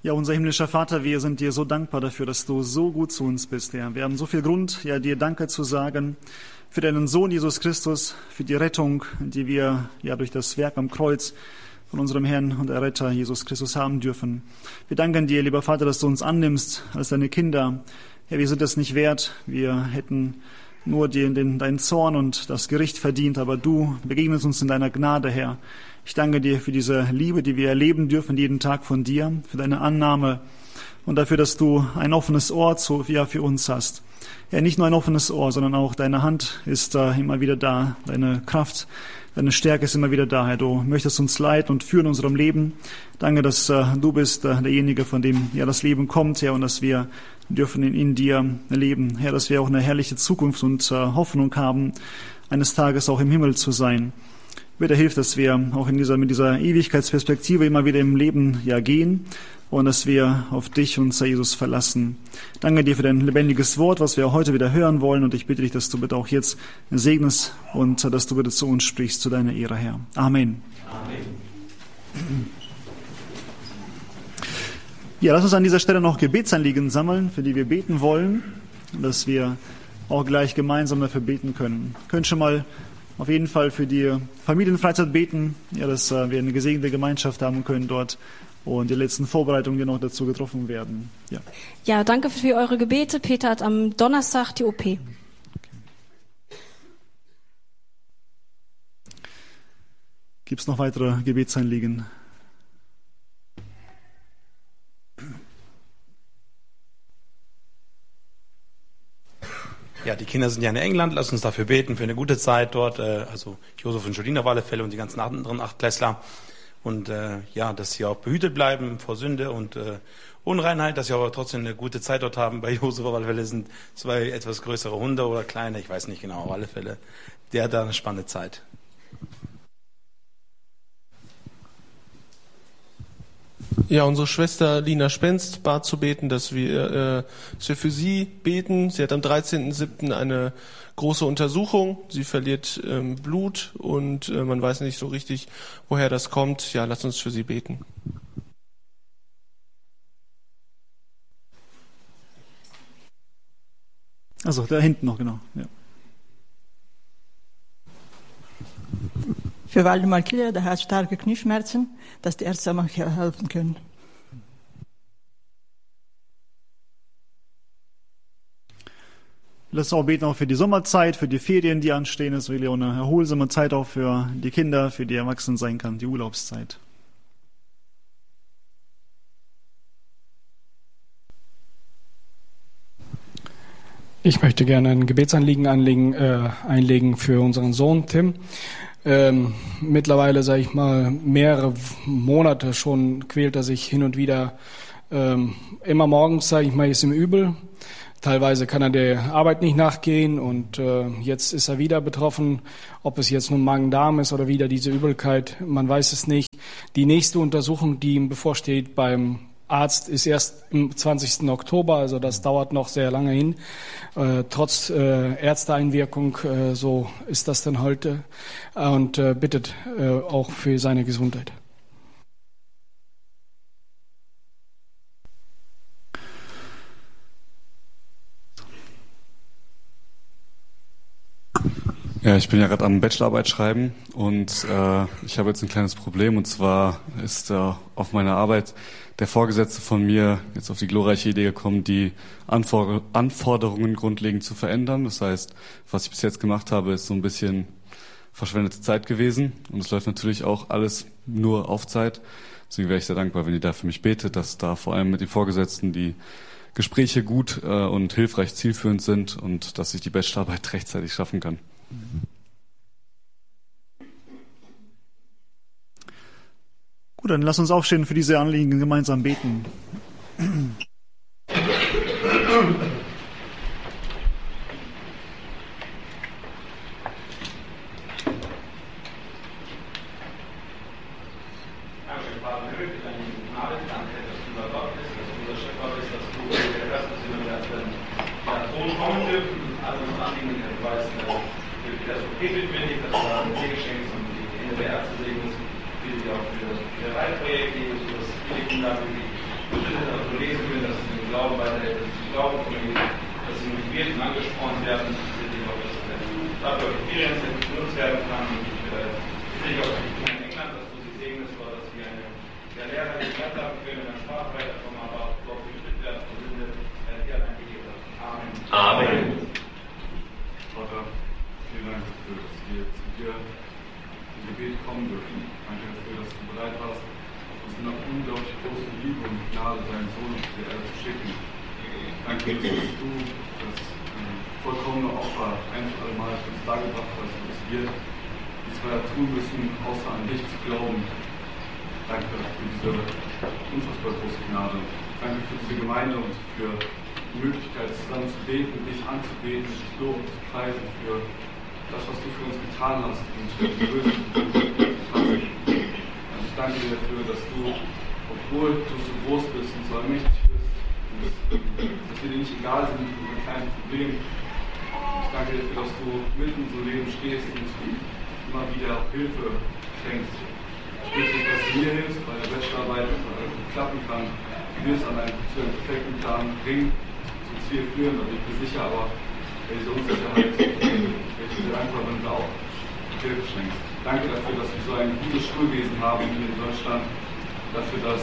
Ja, unser himmlischer Vater, wir sind dir so dankbar dafür, dass du so gut zu uns bist, Herr. Wir haben so viel Grund, ja, dir Danke zu sagen für deinen Sohn Jesus Christus, für die Rettung, die wir ja durch das Werk am Kreuz von unserem Herrn und Erretter Jesus Christus haben dürfen. Wir danken dir, lieber Vater, dass du uns annimmst als deine Kinder. Herr, wir sind es nicht wert. Wir hätten nur deinen Zorn und das Gericht verdient, aber du begegnest uns in deiner Gnade, Herr. Ich danke dir für diese Liebe, die wir erleben dürfen, jeden Tag von dir, für deine Annahme und dafür, dass du ein offenes Ohr für uns hast. Ja, nicht nur ein offenes Ohr, sondern auch deine Hand ist immer wieder da, deine Kraft, deine Stärke ist immer wieder da, Herr. Du möchtest uns leiten und führen in unserem Leben. Danke, dass du bist derjenige, von dem ja das Leben kommt, Herr, und dass wir dürfen in dir leben. Herr, dass wir auch eine herrliche Zukunft und Hoffnung haben, eines Tages auch im Himmel zu sein. Bitte hilf, dass wir auch mit dieser Ewigkeitsperspektive immer wieder im Leben gehen und dass wir auf dich, unser Jesus, verlassen. Danke dir für dein lebendiges Wort, was wir heute wieder hören wollen, und ich bitte dich, dass du bitte auch jetzt segnest und dass du bitte zu uns sprichst, zu deiner Ehre, Herr. Amen. Amen. Ja, lass uns an dieser Stelle noch Gebetsanliegen sammeln, für die wir beten wollen, dass wir auch gleich gemeinsam dafür beten können. Können schon mal auf jeden Fall für die Familienfreizeit beten, ja, dass wir eine gesegnete Gemeinschaft haben können dort und die letzten Vorbereitungen, die noch dazu getroffen werden. Ja, danke für eure Gebete. Peter hat am Donnerstag die OP. Okay. Gibt es noch weitere Gebetsanliegen? Ja, die Kinder sind ja in England. Lasst uns dafür beten, für eine gute Zeit dort. Also Josef und Jolina auf alle Fälle und die ganzen anderen Achtklässler. Und dass sie auch behütet bleiben vor Sünde und Unreinheit, dass sie aber trotzdem eine gute Zeit dort haben. Bei Josef auf alle Fälle sind 2 etwas größere Hunde oder kleine, ich weiß nicht genau, auf alle Fälle. Der hat da eine spannende Zeit. Ja, unsere Schwester Lina Spenst bat zu beten, dass wir für sie beten. Sie hat am 13.07. eine große Untersuchung. Sie verliert Blut und man weiß nicht so richtig, woher das kommt. Ja, lasst uns für sie beten. Also da hinten noch, genau. Ja. Für Waldemar Killer, der hat starke Knieschmerzen, dass die Ärzte mal helfen können. Lass uns auch beten auch für die Sommerzeit, für die Ferien, die anstehen. Es will ja auch eine erholsame Zeit auch für die Kinder, für die Erwachsenen sein kann, die Urlaubszeit. Ich möchte gerne ein Gebetsanliegen einlegen für unseren Sohn Tim. Mittlerweile, sage ich mal, mehrere Monate schon quält er sich hin und wieder. Immer morgens, sage ich mal, ist ihm übel. Teilweise kann er der Arbeit nicht nachgehen und jetzt ist er wieder betroffen. Ob es jetzt nun Magen-Darm ist oder wieder diese Übelkeit, man weiß es nicht. Die nächste Untersuchung, die ihm bevorsteht beim Arzt, ist erst am 20. Oktober, also das dauert noch sehr lange hin. Trotz Ärzteeinwirkung, so ist das dann heute, und bittet auch für seine Gesundheit. Ja, ich bin ja gerade am Bachelorarbeit schreiben und ich habe jetzt ein kleines Problem, und zwar ist auf meiner Arbeit der Vorgesetzte von mir jetzt auf die glorreiche Idee gekommen, die Anforderungen grundlegend zu verändern. Das heißt, was ich bis jetzt gemacht habe, ist so ein bisschen verschwendete Zeit gewesen, und es läuft natürlich auch alles nur auf Zeit. Deswegen wäre ich sehr dankbar, wenn ihr da für mich betet, dass da vor allem mit den Vorgesetzten die Gespräche gut und hilfreich zielführend sind und dass ich die Bachelorarbeit rechtzeitig schaffen kann. Gut, dann lass uns aufstehen, für diese Anliegen gemeinsam beten. also lesen können, dass sie den Glauben weiterhelfen, dass sie Glauben bringen, dass sie motiviert und angesprochen werden, dass dafür Experience genutzt werden kann. Und ich sehe auch in England, dass du sie segnest, dass wir eine Lehrer, die Zeit haben können, in der Sprache weiterkommen, aber auch dort behütet werden von Sünde, die allein gegeben hat. Amen. Amen. Vater, vielen Dank dafür, dass wir zu dir im Gebet kommen dürfen. Danke dafür, dass du bereit warst, uns in einer unglaublich großen Liebe und Gnade deinen Sohn auf die Erde zu schicken. Danke, dass du das vollkommene Opfer ein für alle Mal für uns dargebracht hast und dass wir nichts weiter tun müssen, außer an dich zu glauben. Danke für diese unfassbar große Gnade. Danke für diese Gemeinde und für die Möglichkeit, zusammen zu beten, dich anzubeten, dich loben, zu preisen für das, was du für uns getan hast und für die Größe, die du hast. Und ich danke dir dafür, dass du, obwohl du so groß bist und so allmächtig bist, dass wir dir nicht egal sind mit unseren kleinen Problemen. Ich danke dir dafür, dass du mitten in unserem Leben stehst und immer wieder Hilfe schenkst. Ich bitte dich, dass du mir hilfst, bei der Bachelorarbeit klappen kann. Du wirst an einen perfekten Plan bringen, zum Ziel führen, da bin ich mir sicher, aber diese Unsicherheit, welche dir einfach wenn du auch Hilfe schenkst. Danke dafür, dass wir so ein gutes Schulwesen haben hier in Deutschland, dafür, dass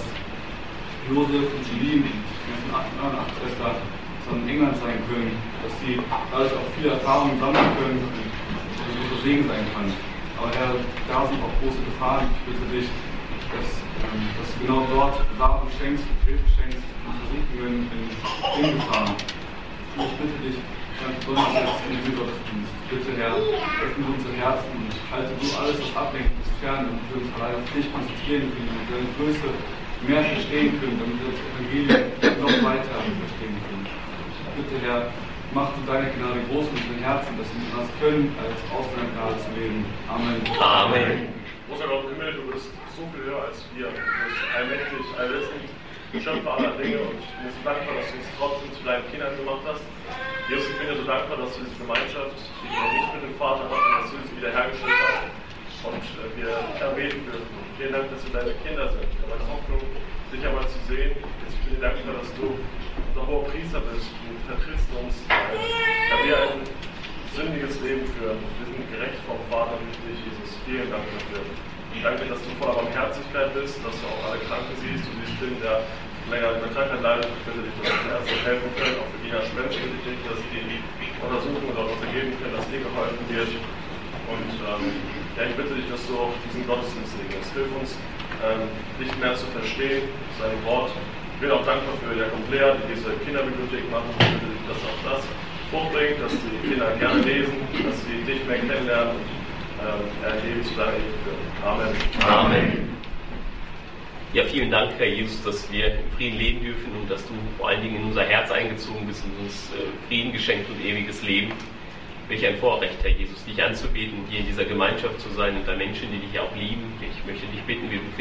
Josef und Jeline, die von 8 Schwestern, in England sein können, dass sie dadurch auch viel Erfahrung sammeln können und ein großer Segen sein kann. Aber Herr, da sind auch große Gefahren. Ich bitte dich, dass du genau dort Bewahrung schenkst und Hilfe schenkst und Versuchungen in Gefahren. Und ich bitte dich, ganz besonders jetzt in diesem Gottesdienst, bitte Herr, öffne unsere Herzen und halte du alles, was ablenkt, bis fern, damit wir uns allein auf dich konzentrieren können, damit wir deine Größe mehr verstehen können, damit wir das Evangelium noch weiter verstehen können. Bitte Herr, mach du deine Gnade groß in unseren Herzen, dass wir das können, als aus deiner Gnade zu leben. Amen. Amen. Großer Gott im Himmel, du bist so viel höher als wir. Du bist allmächtig, allwissend, Schöpfer aller Dinge und ich bin so dankbar, dass du uns trotzdem zu deinen Kindern gemacht hast. Jesus, ich bin dir so dankbar, dass du diese Gemeinschaft, die wir nicht mit dem Vater hatten, dass du sie wiederhergestellt hast und wir beten dürfen. Vielen Dank, dass wir deine Kinder sind. Ich habe eine Hoffnung, dich einmal zu sehen. Ich bin dir dankbar, dass du unser hoher Priester bist. Du vertrittst uns, da wir ein sündiges Leben führen. Wir sind gerecht vom Vater durch dich, Jesus. Vielen Dank dafür. Danke, dass du voller Barmherzigkeit bist, dass du auch alle Kranken siehst. Du siehst den, der länger in der Krankheit leidet. Ich bitte dich, dass die Ärzte helfen können. Auch für Lina Spenz bitte ich dich, dass die untersuchen oder was ergeben können, dass ihr geholfen wird. Und ich bitte dich, dass du auch diesen Gottesdienst segnest. Hilf uns, nicht mehr zu verstehen, sein Wort. Ich bin auch dankbar für Jakob Lea, die diese Kinderbibliothek machen. Ich bitte dich, dass auch das Frucht bringt, dass die Kinder gerne lesen, dass sie dich mehr kennenlernen und ein Leben zu deiner Ehre führen. Amen. Amen. Ja, vielen Dank, Herr Jesus, dass wir im Frieden leben dürfen und dass du vor allen Dingen in unser Herz eingezogen bist und uns Frieden geschenkt und ewiges Leben. Welch ein Vorrecht, Herr Jesus, dich anzubeten, hier in dieser Gemeinschaft zu sein unter Menschen, die dich auch lieben. Ich möchte dich bitten, wir befinden